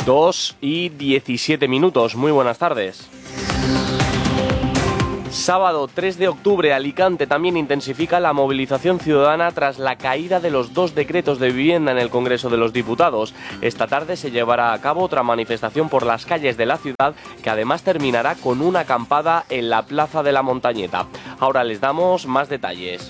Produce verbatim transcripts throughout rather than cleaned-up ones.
dos y diecisiete minutos. Muy buenas tardes. Sábado tres de octubre, Alicante también intensifica la movilización ciudadana tras la caída de los dos decretos de vivienda en el Congreso de los Diputados. Esta tarde se llevará a cabo otra manifestación por las calles de la ciudad, que además terminará con una acampada en la Plaza de la Montañeta. Ahora les damos más detalles.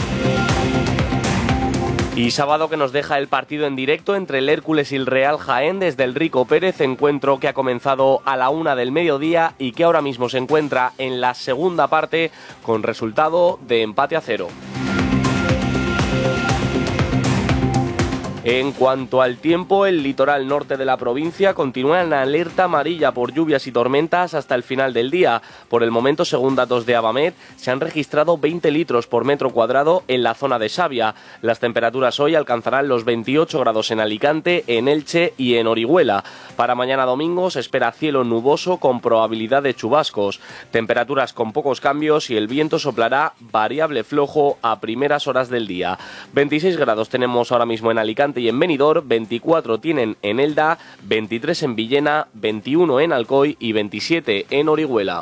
Y sábado que nos deja el partido en directo entre el Hércules y el Real Jaén desde el Rico Pérez, encuentro que ha comenzado a la una del mediodía y que ahora mismo se encuentra en la segunda parte con resultado de empate a cero. En cuanto al tiempo, el litoral norte de la provincia continúa en alerta amarilla por lluvias y tormentas hasta el final del día. Por el momento, según datos de Abamet, se han registrado veinte litros por metro cuadrado en la zona de Xavia. Las temperaturas hoy alcanzarán los veintiocho grados en Alicante, en Elche y en Orihuela. Para mañana domingo se espera cielo nuboso con probabilidad de chubascos. Temperaturas con pocos cambios y el viento soplará variable flojo a primeras horas del día. veintiséis grados tenemos ahora mismo en Alicante y en Benidorm, veinticuatro tienen en Elda, veintitrés en Villena, veintiuno en Alcoy y veintisiete en Orihuela.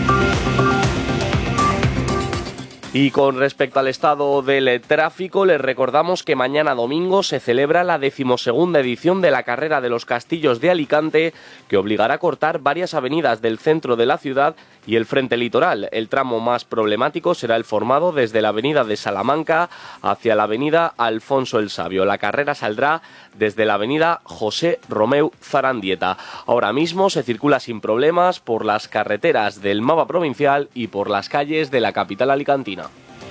Y con respecto al estado del tráfico, les recordamos que mañana domingo se celebra la decimosegunda edición de la Carrera de los Castillos de Alicante, que obligará a cortar varias avenidas del centro de la ciudad y el frente litoral. El tramo más problemático será el formado desde la avenida de Salamanca hacia la avenida Alfonso el Sabio. La carrera saldrá desde la avenida José Romeu Zarandieta. Ahora mismo se circula sin problemas por las carreteras del mapa provincial y por las calles de la capital alicantina.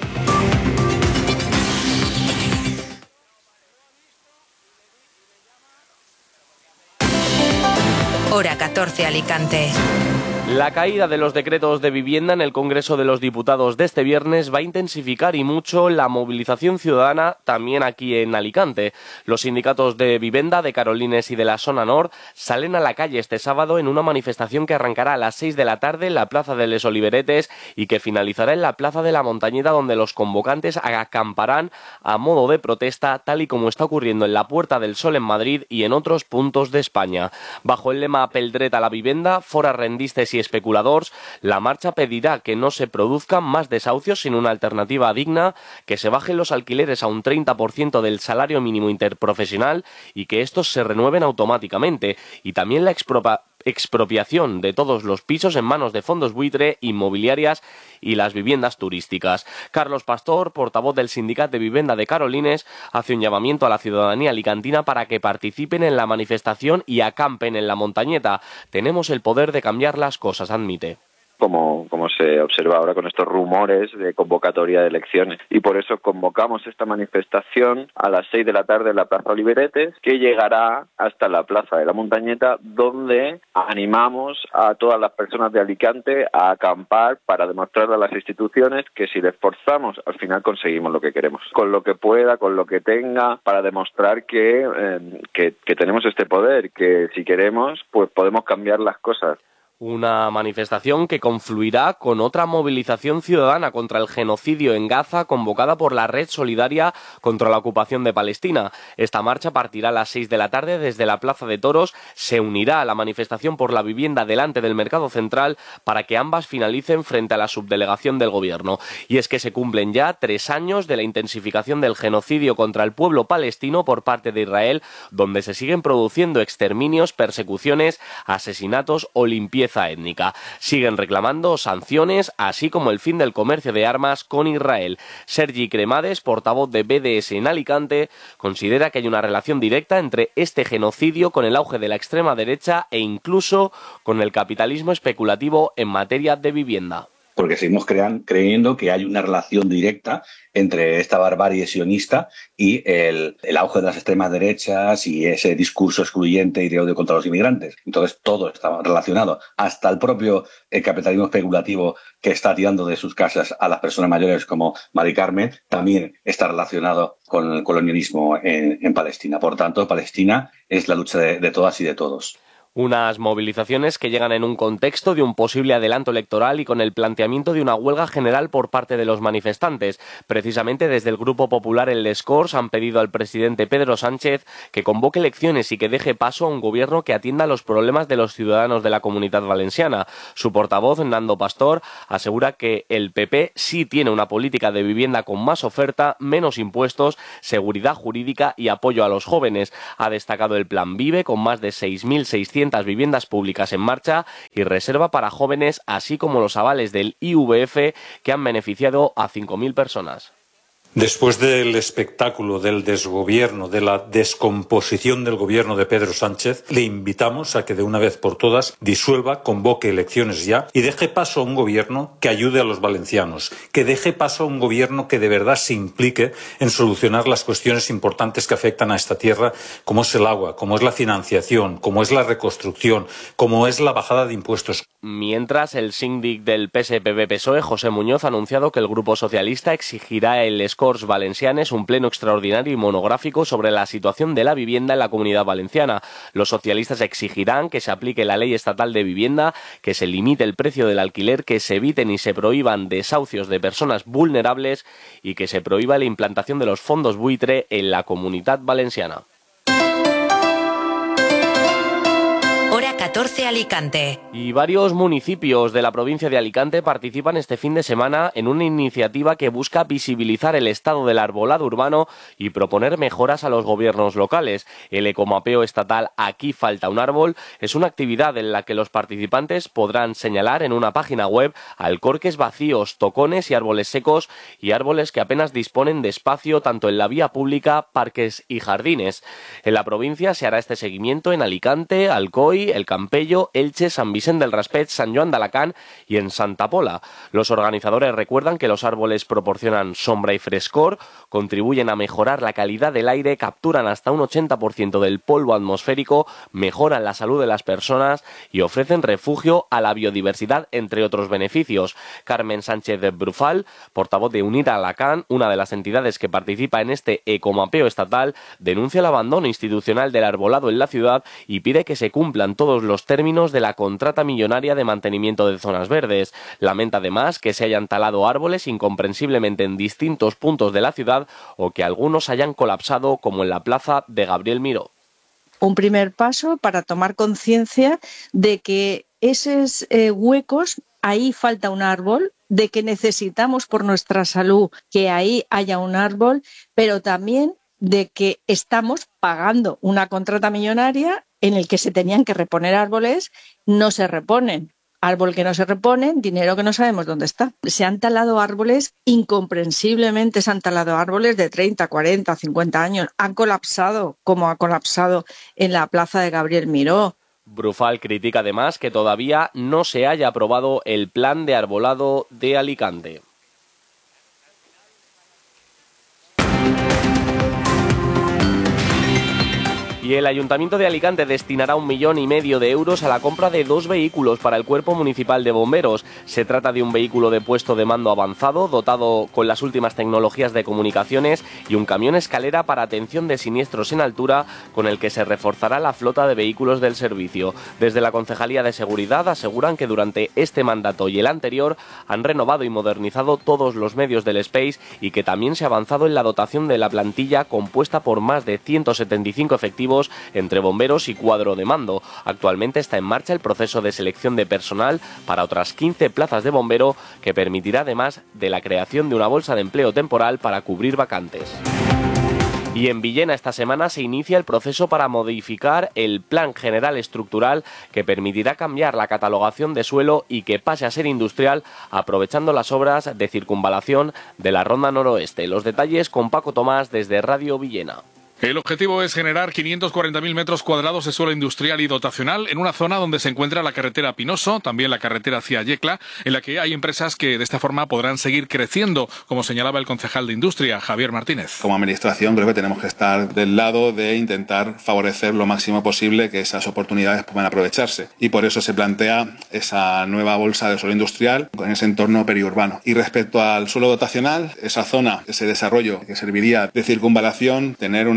Hora catorce, Alicante. La caída de los decretos de vivienda en el Congreso de los Diputados de este viernes va a intensificar y mucho la movilización ciudadana también aquí en Alicante. Los sindicatos de vivienda de Carolines y de la Zona Nord salen a la calle este sábado en una manifestación que arrancará a las seis de la tarde en la Plaza de Les Oliveretes y que finalizará en la Plaza de la Montañeta, donde los convocantes acamparán a modo de protesta, tal y como está ocurriendo en la Puerta del Sol en Madrid y en otros puntos de España. Bajo el lema Pel dret a la vivenda, fora rendistes y especuladors, la marcha pedirá que no se produzcan más desahucios sin una alternativa digna, que se bajen los alquileres a un treinta por ciento del salario mínimo interprofesional y que estos se renueven automáticamente, y también la expropia expropiación de todos los pisos en manos de fondos buitre, inmobiliarias y las viviendas turísticas. Carlos Pastor, portavoz del Sindicat de Vivienda de Carolines, hace un llamamiento a la ciudadanía alicantina para que participen en la manifestación y acampen en la Montañeta. Tenemos el poder de cambiar las cosas, admite. Como, como se observa ahora con estos rumores de convocatoria de elecciones. Y por eso convocamos esta manifestación a las seis de la tarde en la Plaza Oliveretes, que llegará hasta la Plaza de la Montañeta, donde animamos a todas las personas de Alicante a acampar para demostrar a las instituciones que si les forzamos, al final conseguimos lo que queremos. Con lo que pueda, con lo que tenga, para demostrar que, eh, que, que tenemos este poder, que si queremos, pues podemos cambiar las cosas. Una manifestación que confluirá con otra movilización ciudadana contra el genocidio en Gaza convocada por la Red Solidaria contra la Ocupación de Palestina. Esta marcha partirá a las seis de la tarde desde la Plaza de Toros, se unirá a la manifestación por la vivienda delante del Mercado Central para que ambas finalicen frente a la subdelegación del Gobierno. Y es que se cumplen ya tres años de la intensificación del genocidio contra el pueblo palestino por parte de Israel, donde se siguen produciendo exterminios, persecuciones, asesinatos o limpieza étnica. Siguen reclamando sanciones, así como el fin del comercio de armas con Israel. Sergi Cremades, portavoz de B D S en Alicante, considera que hay una relación directa entre este genocidio con el auge de la extrema derecha e incluso con el capitalismo especulativo en materia de vivienda. Porque seguimos crean, creyendo que hay una relación directa entre esta barbarie sionista y el, el auge de las extremas derechas y ese discurso excluyente y de odio contra los inmigrantes. Entonces todo está relacionado. Hasta el propio el capitalismo especulativo que está tirando de sus casas a las personas mayores como Mari Carmen también está relacionado con el colonialismo en, en Palestina. Por tanto, Palestina es la lucha de, de todas y de todos. Unas movilizaciones que llegan en un contexto de un posible adelanto electoral y con el planteamiento de una huelga general por parte de los manifestantes. Precisamente desde el Grupo Popular en Les Corts han pedido al presidente Pedro Sánchez que convoque elecciones y que deje paso a un gobierno que atienda los problemas de los ciudadanos de la Comunidad Valenciana. Su portavoz, Nando Pastor, asegura que el P P sí tiene una política de vivienda con más oferta, menos impuestos, seguridad jurídica y apoyo a los jóvenes. Ha destacado el Plan Vive con más de seis mil seiscientas viviendas públicas en marcha y reserva para jóvenes, así como los avales del I V F que han beneficiado a cinco mil personas. Después del espectáculo del desgobierno, de la descomposición del gobierno de Pedro Sánchez, le invitamos a que de una vez por todas disuelva, convoque elecciones ya y deje paso a un gobierno que ayude a los valencianos, que deje paso a un gobierno que de verdad se implique en solucionar las cuestiones importantes que afectan a esta tierra, como es el agua, como es la financiación, como es la reconstrucción, como es la bajada de impuestos. Mientras, el síndic del P S P V P S O E, José Muñoz, ha anunciado que el Grupo Socialista exigirá el Corts Valencianes un pleno extraordinario y monográfico sobre la situación de la vivienda en la Comunidad Valenciana. Los socialistas exigirán que se aplique la ley estatal de vivienda, que se limite el precio del alquiler, que se eviten y se prohíban desahucios de personas vulnerables y que se prohíba la implantación de los fondos buitre en la Comunidad Valenciana. Hora catorce Alicante. Y varios municipios de la provincia de Alicante participan este fin de semana en una iniciativa que busca visibilizar el estado del arbolado urbano y proponer mejoras a los gobiernos locales. El ecomapeo estatal Aquí falta un árbol es una actividad en la que los participantes podrán señalar en una página web alcorques vacíos, tocones y árboles secos y árboles que apenas disponen de espacio tanto en la vía pública, parques y jardines. En la provincia se hará este seguimiento en Alicante, Alcoy, El Campello, Elche, San Vicente del Raspet, San Joan de Alacant y en Santa Pola. Los organizadores recuerdan que los árboles proporcionan sombra y frescor, contribuyen a mejorar la calidad del aire, capturan hasta un ochenta por ciento del polvo atmosférico, mejoran la salud de las personas y ofrecen refugio a la biodiversidad, entre otros beneficios. Carmen Sánchez de Brufal, portavoz de Unir Alacant, una de las entidades que participa en este ecomapeo estatal, denuncia el abandono institucional del arbolado en la ciudad y pide que se cumplan todos los términos de la contrata millonaria de mantenimiento de zonas verdes. Lamenta además que se hayan talado árboles incomprensiblemente en distintos puntos de la ciudad o que algunos hayan colapsado, como en la plaza de Gabriel Miró. Un primer paso para tomar conciencia de que esos eh, huecos, ahí falta un árbol, de que necesitamos por nuestra salud que ahí haya un árbol, pero también de que estamos pagando una contrata millonaria en el que se tenían que reponer árboles, no se reponen. Árbol que no se repone, dinero que no sabemos dónde está. Se han talado árboles, incomprensiblemente se han talado árboles de treinta, cuarenta, cincuenta años. Han colapsado, como ha colapsado en la plaza de Gabriel Miró. Brufal critica además que todavía no se haya aprobado el plan de arbolado de Alicante. Y el Ayuntamiento de Alicante destinará un millón y medio de euros a la compra de dos vehículos para el Cuerpo Municipal de Bomberos. Se trata de un vehículo de puesto de mando avanzado, dotado con las últimas tecnologías de comunicaciones, y un camión escalera para atención de siniestros en altura, con el que se reforzará la flota de vehículos del servicio. Desde la Concejalía de Seguridad aseguran que durante este mandato y el anterior han renovado y modernizado todos los medios del Space y que también se ha avanzado en la dotación de la plantilla, compuesta por más de ciento setenta y cinco efectivos entre bomberos y cuadro de mando. Actualmente está en marcha el proceso de selección de personal para otras quince plazas de bombero, que permitirá además de la creación de una bolsa de empleo temporal para cubrir vacantes. Y en Villena esta semana se inicia el proceso para modificar el Plan General Estructural, que permitirá cambiar la catalogación de suelo y que pase a ser industrial, aprovechando las obras de circunvalación de la Ronda Noroeste. Los detalles con Paco Tomás desde Radio Villena. El objetivo es generar quinientos cuarenta mil metros cuadrados de suelo industrial y dotacional en una zona donde se encuentra la carretera Pinoso, también la carretera hacia Yecla, en la que hay empresas que de esta forma podrán seguir creciendo, como señalaba el concejal de Industria, Javier Martínez. Como administración creo que tenemos que estar del lado de intentar favorecer lo máximo posible que esas oportunidades puedan aprovecharse, y por eso se plantea esa nueva bolsa de suelo industrial en ese entorno periurbano. Y respecto al suelo dotacional, esa zona, ese desarrollo que serviría de circunvalación, tener una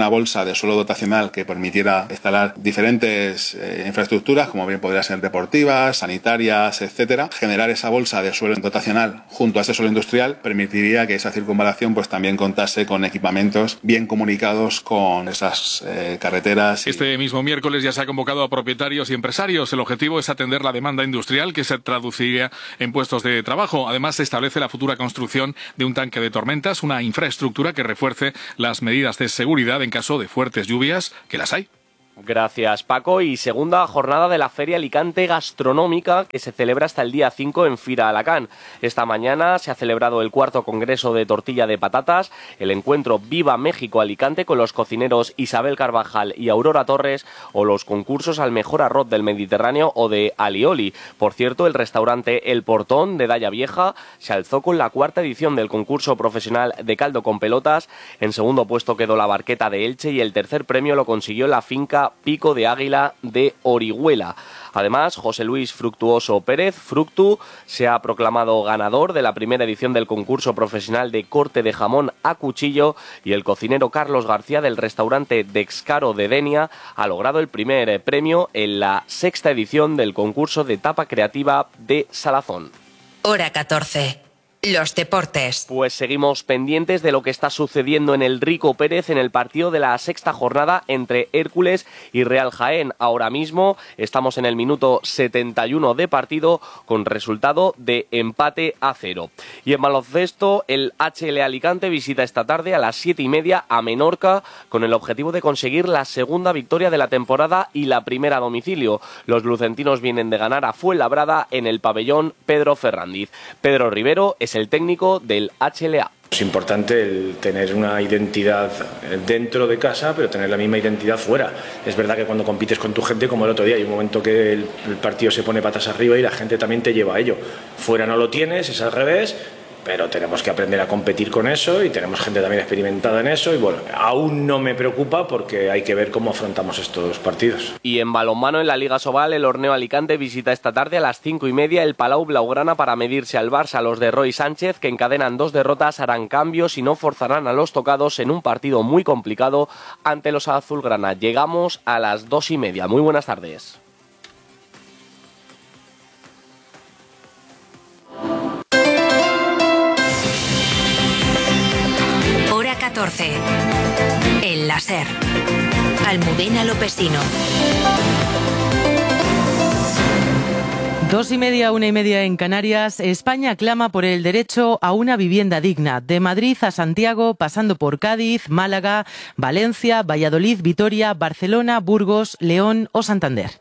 bolsa de suelo dotacional que permitiera instalar diferentes eh, infraestructuras, como bien podría ser deportivas, sanitarias, etcétera. Generar esa bolsa de suelo dotacional junto a ese suelo industrial permitiría que esa circunvalación pues también contase con equipamientos bien comunicados con esas eh, carreteras. Y... Este mismo miércoles ya se ha convocado a propietarios y empresarios. El objetivo es atender la demanda industrial que se traduciría en puestos de trabajo. Además, se establece la futura construcción de un tanque de tormentas, una infraestructura que refuerce las medidas de seguridad en caso de fuertes lluvias, que las hay. Gracias, Paco. Y segunda jornada de la Feria Alicante Gastronómica, que se celebra hasta el día cinco en Fira Alacant. Esta mañana se ha celebrado el cuarto congreso de tortilla de patatas, el encuentro Viva México Alicante con los cocineros Isabel Carvajal y Aurora Torres, o los concursos al mejor arroz del Mediterráneo o de Alioli. Por cierto, el restaurante El Portón de Daya Vieja se alzó con la cuarta edición del concurso profesional de caldo con pelotas. En segundo puesto quedó la Barqueta de Elche y el tercer premio lo consiguió la finca Pico de Águila de Orihuela. Además, José Luis Fructuoso Pérez, Fructu, se ha proclamado ganador de la primera edición del concurso profesional de corte de jamón a cuchillo, y el cocinero Carlos García del restaurante Dexcaro de Denia ha logrado el primer premio en la sexta edición del concurso de tapa creativa de Salazón. Hora catorce. Los deportes. Pues seguimos pendientes de lo que está sucediendo en el Rico Pérez en el partido de la sexta jornada entre Hércules y Real Jaén. Ahora mismo estamos en el minuto setenta y uno de partido con resultado de empate a cero. Y en baloncesto, el H L Alicante visita esta tarde a las siete y media a Menorca con el objetivo de conseguir la segunda victoria de la temporada y la primera a domicilio. Los lucentinos vienen de ganar a Fuenlabrada en el pabellón Pedro Ferrandiz. Pedro Rivero es el técnico del H L A. Es importante el tener una identidad dentro de casa, pero tener la misma identidad fuera. Es verdad que cuando compites con tu gente, como el otro día, hay un momento que el, el partido se pone patas arriba y la gente también te lleva a ello. Fuera no lo tienes, es al revés, pero tenemos que aprender a competir con eso y tenemos gente también experimentada en eso y bueno, aún no me preocupa porque hay que ver cómo afrontamos estos partidos. Y en balonmano, en la Liga Sobal, el Horneo Alicante visita esta tarde a las cinco y media el Palau Blaugrana para medirse al Barça. Los de Roy Sánchez, que encadenan dos derrotas, harán cambios y no forzarán a los tocados en un partido muy complicado ante los azulgrana. Llegamos a las dos y media. Muy buenas tardes. catorce. El láser. Almudena Lopesino. Dos y media, una y media en Canarias. España clama por el derecho a una vivienda digna. De Madrid a Santiago, pasando por Cádiz, Málaga, Valencia, Valladolid, Vitoria, Barcelona, Burgos, León o Santander.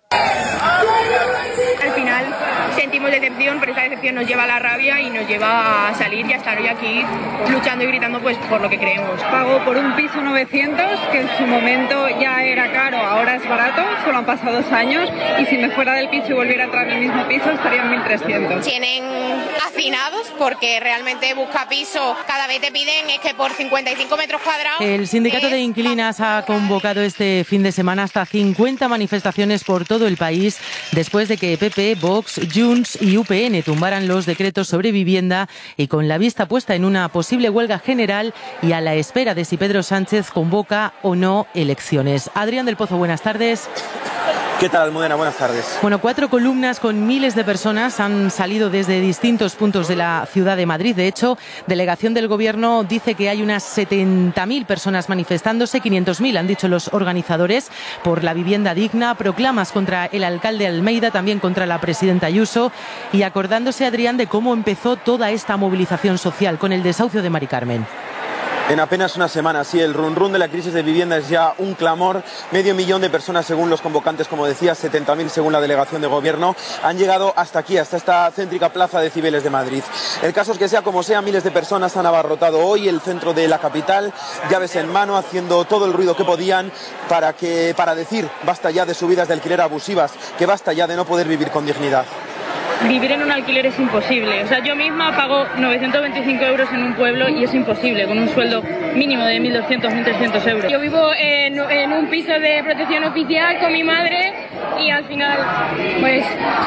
Al final sentimos decepción, pero esa decepción nos lleva a la rabia y nos lleva a salir y a estar hoy aquí luchando y gritando pues por lo que creemos. Pago por un piso novecientos, que en su momento ya era caro, ahora es barato, solo han pasado dos años y si me fuera del piso y volviera a entrar en el mismo piso estaría en mil trescientos. Tienen hacinados porque realmente busca piso, cada vez te piden es que por cincuenta y cinco metros cuadrados. El sindicato es... de inquilinas ha convocado este fin de semana hasta cincuenta manifestaciones por todo el país después de que P P, Vox, Junts y U P N tumbaran los decretos sobre vivienda y con la vista puesta en una posible huelga general y a la espera de si Pedro Sánchez convoca o no elecciones. Adrián del Pozo, buenas tardes. ¿Qué tal, Almudena? Buenas tardes. Bueno, cuatro columnas con miles de personas han salido desde distintos puntos de la ciudad de Madrid. De hecho, delegación del Gobierno dice que hay unas setenta mil personas manifestándose, quinientos mil han dicho los organizadores, por la vivienda digna, proclamas contra el alcalde Almeida, también contra la presidenta Ayuso y acordándose, Adrián, de cómo empezó toda esta movilización social con el desahucio de Mari Carmen. En apenas una semana, sí, el run run de la crisis de vivienda es ya un clamor. Medio millón de personas, según los convocantes, como decía, setenta mil según la delegación de Gobierno, han llegado hasta aquí, hasta esta céntrica plaza de Cibeles de Madrid. El caso es que sea como sea, miles de personas han abarrotado hoy el centro de la capital, llaves en mano, haciendo todo el ruido que podían para, que, para decir basta ya de subidas de alquiler abusivas, que basta ya de no poder vivir con dignidad. Vivir en un alquiler es imposible. O sea, yo misma pago novecientos veinticinco euros en un pueblo y es imposible, con un sueldo mínimo de mil doscientos, mil trescientos euros. Yo vivo en, en un piso de protección oficial con mi madre y al final, pues, o sea,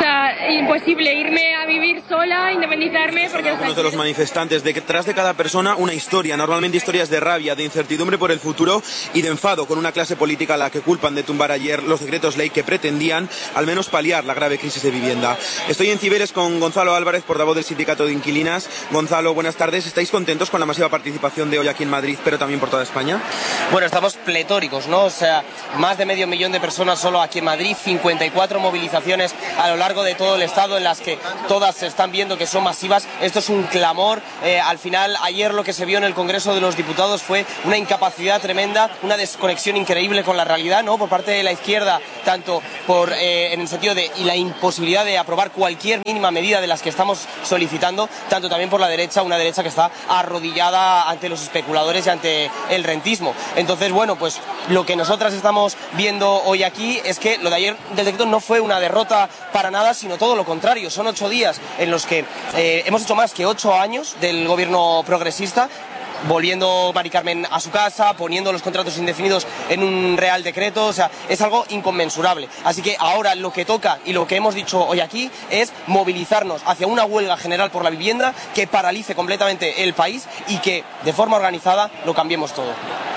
imposible irme a vivir sola, independizarme, porque... Algunos de los manifestantes, detrás de cada persona una historia, normalmente historias de rabia, de incertidumbre por el futuro y de enfado con una clase política a la que culpan de tumbar ayer los decretos ley que pretendían al menos paliar la grave crisis de vivienda. Estoy en Cibeles con Gonzalo Álvarez, portavoz del Sindicato de Inquilinas. Gonzalo, buenas tardes. ¿Estáis contentos con la masiva participación de hoy aquí en Madrid, pero también por toda España? Bueno, estamos pletóricos, ¿no? O sea, más de medio millón de personas solo aquí en Madrid, cincuenta y cuatro movilizaciones a lo largo de todo el Estado en las que todas se están viendo que son masivas. Esto es un clamor. Eh, al final, ayer lo que se vio en el Congreso de los Diputados fue una incapacidad tremenda, una desconexión increíble con la realidad, ¿no? Por parte de la izquierda, tanto por eh, en el sentido de y la imposibilidad de aprobar cualquier mínima medida de las que estamos solicitando, tanto también por la derecha, una derecha que está arrodillada ante los especuladores y ante el rentismo. Entonces, bueno, pues lo que nosotras estamos viendo hoy aquí es que lo de ayer del decreto no fue una derrota para nada, sino todo lo contrario. Son ocho días en los que eh, hemos hecho más que ocho años del gobierno progresista, volviendo Mari Carmen a su casa, poniendo los contratos indefinidos en un real decreto. O sea, es algo inconmensurable. Así que ahora lo que toca y lo que hemos dicho hoy aquí es movilizarnos hacia una huelga general por la vivienda que paralice completamente el país y que de forma organizada lo cambiemos todo.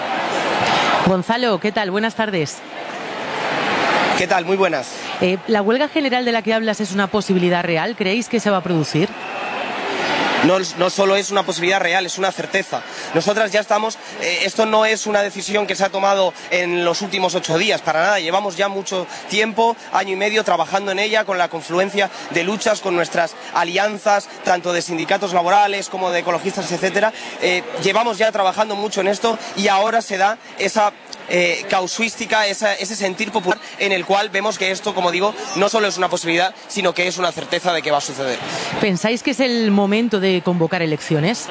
Gonzalo, ¿qué tal? Buenas tardes. ¿Qué tal? Muy buenas. Eh, ¿La huelga general de la que hablas es una posibilidad real? ¿Creéis que se va a producir? No, no solo es una posibilidad real, es una certeza. Nosotras ya estamos, eh, esto no es una decisión que se ha tomado en los últimos ocho días, para nada. Llevamos ya mucho tiempo, año y medio, trabajando en ella, con la confluencia de luchas, con nuestras alianzas, tanto de sindicatos laborales como de ecologistas, etcétera. Eh, llevamos ya trabajando mucho en esto y ahora se da esa eh, casuística, esa, ese sentir popular en el cual vemos que esto, como digo, no solo es una posibilidad, sino que es una certeza de que va a suceder. ¿Pensáis que es el momento de convocar elecciones?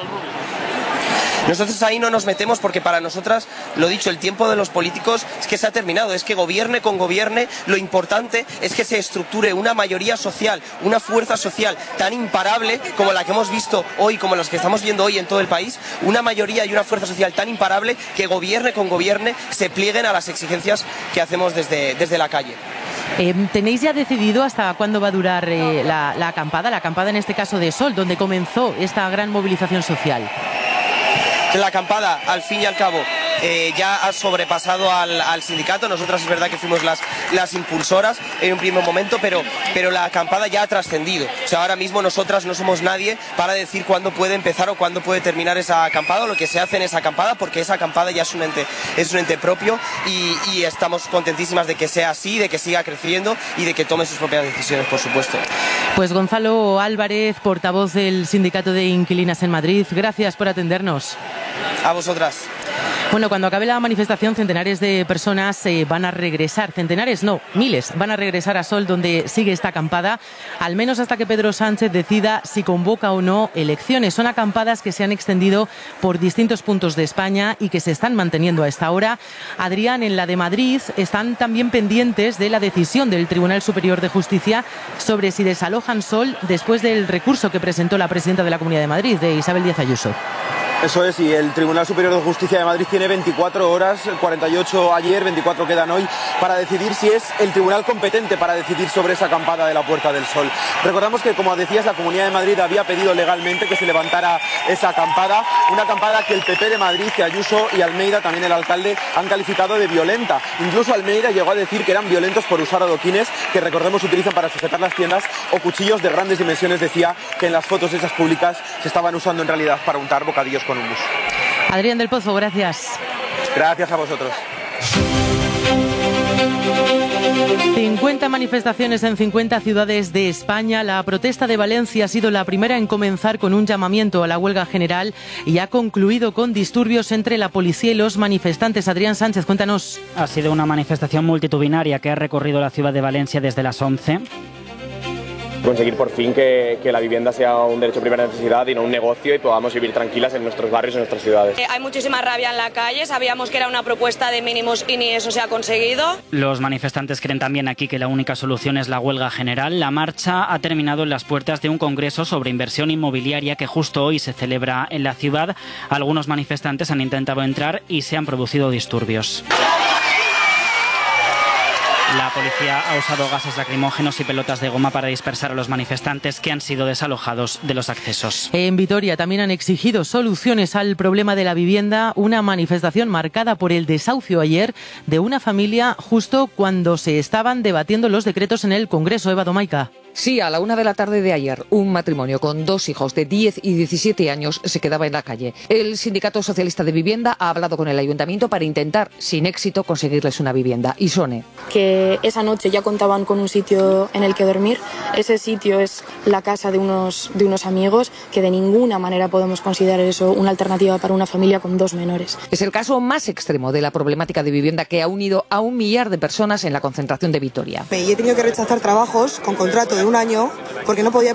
Nosotros ahí no nos metemos porque para nosotras, lo dicho, el tiempo de los políticos es que se ha terminado, es que gobierne con gobierne, lo importante es que se estructure una mayoría social, una fuerza social tan imparable como la que hemos visto hoy, como las que estamos viendo hoy en todo el país, una mayoría y una fuerza social tan imparable que gobierne con gobierne se plieguen a las exigencias que hacemos desde, desde la calle. Eh, ¿Tenéis ya decidido hasta cuándo va a durar eh, la, la acampada? La acampada en este caso de Sol, donde comenzó esta gran movilización social. La acampada, al fin y al cabo, eh, ya ha sobrepasado al, al sindicato. Nosotras es verdad que fuimos las, las impulsoras en un primer momento, pero, pero la acampada ya ha trascendido. O sea, ahora mismo nosotras no somos nadie para decir cuándo puede empezar o cuándo puede terminar esa acampada o lo que se hace en esa acampada, porque esa acampada ya es un ente, es un ente propio y, y estamos contentísimas de que sea así, de que siga creciendo y de que tome sus propias decisiones, por supuesto. Pues Gonzalo Álvarez, portavoz del Sindicato de Inquilinas en Madrid, gracias por atendernos. A vosotras. Bueno, cuando acabe la manifestación, centenares de personas eh, van a regresar, centenares no, miles, van a regresar a Sol, donde sigue esta acampada, al menos hasta que Pedro Sánchez decida si convoca o no elecciones. Son acampadas que se han extendido por distintos puntos de España y que se están manteniendo a esta hora. Adrián, en la de Madrid, están también pendientes de la decisión del Tribunal Superior de Justicia sobre si desalojan Sol después del recurso que presentó la presidenta de la Comunidad de Madrid, de Isabel Díaz Ayuso. Eso es, y el Tribunal Superior de Justicia de Madrid tiene veinticuatro horas, cuarenta y ocho ayer, veinticuatro quedan hoy, para decidir si es el tribunal competente para decidir sobre esa acampada de la Puerta del Sol. Recordamos que, como decías, la Comunidad de Madrid había pedido legalmente que se levantara esa acampada, una acampada que el P P de Madrid, que Ayuso y Almeida, también el alcalde, han calificado de violenta. Incluso Almeida llegó a decir que eran violentos por usar adoquines, que recordemos utilizan para sujetar las tiendas, o cuchillos de grandes dimensiones. Decía que en las fotos esas públicas se estaban usando en realidad para untar bocadillos con hummus. Adrián del Pozo, gracias. Gracias a vosotros. cincuenta manifestaciones en cincuenta ciudades de España. La protesta de Valencia ha sido la primera en comenzar con un llamamiento a la huelga general y ha concluido con disturbios entre la policía y los manifestantes. Adrián Sánchez, cuéntanos. Ha sido una manifestación multitudinaria que ha recorrido la ciudad de Valencia desde las once. Conseguir por fin que, que la vivienda sea un derecho de primera necesidad y no un negocio y podamos vivir tranquilas en nuestros barrios y en nuestras ciudades. Eh, hay muchísima rabia en la calle, sabíamos que era una propuesta de mínimos y ni eso se ha conseguido. Los manifestantes creen también aquí que la única solución es la huelga general. La marcha ha terminado en las puertas de un congreso sobre inversión inmobiliaria que justo hoy se celebra en la ciudad. Algunos manifestantes han intentado entrar y se han producido disturbios. La policía ha usado gases lacrimógenos y pelotas de goma para dispersar a los manifestantes que han sido desalojados de los accesos. En Vitoria también han exigido soluciones al problema de la vivienda, una manifestación marcada por el desahucio ayer de una familia justo cuando se estaban debatiendo los decretos en el Congreso. Eva Domaica. Sí, a la una de la tarde de ayer, un matrimonio con dos hijos de diez y diecisiete años se quedaba en la calle. El Sindicato Socialista de Vivienda ha hablado con el Ayuntamiento para intentar, sin éxito, conseguirles una vivienda. Y Sone. Que esa noche ya contaban con un sitio en el que dormir. Ese sitio es la casa de unos, de unos amigos, que de ninguna manera podemos considerar eso una alternativa para una familia con dos menores. Es el caso más extremo de la problemática de vivienda que ha unido a un millar de personas en la concentración de Vitoria. Y he tenido que rechazar trabajos con contrato de un año porque no podía